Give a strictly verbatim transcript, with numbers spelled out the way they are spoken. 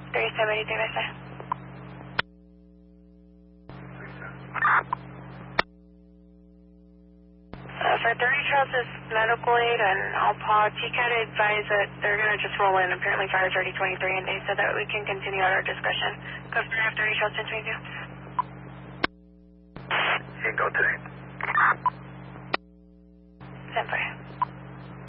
thirty-seven eighty-three, bye, sir. Uh, for thirty Charles's medical aid and Alpaw, T C A T advised that they're going to just roll in. Apparently fire's already twenty-three, and they said that we can continue our discussion. Go for thirty Charles ten twenty-two. You can go today.